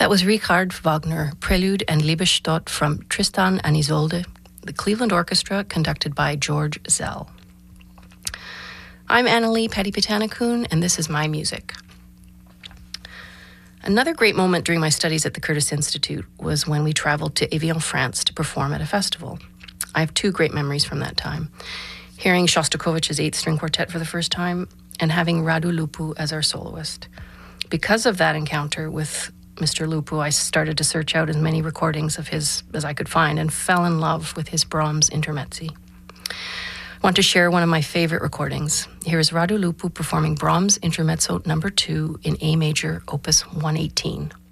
That was Richard Wagner, Prelude and Liebestod from Tristan and Isolde, the Cleveland Orchestra, conducted by George Zell. I'm Annalee Petty-Pitanikun, and this is my music. Another great moment during my studies at the Curtis Institute was when we traveled to Evian, France to perform at a festival. I have two great memories from that time. Hearing Shostakovich's 8th-string quartet for the first time and having Radu Lupu as our soloist. Because of that encounter with Mr. Lupu, I started to search out as many recordings of his as I could find and fell in love with his Brahms Intermezzi. I want to share one of my favorite recordings. Here is Radu Lupu performing Brahms Intermezzo No. 2 in A major, Opus 118.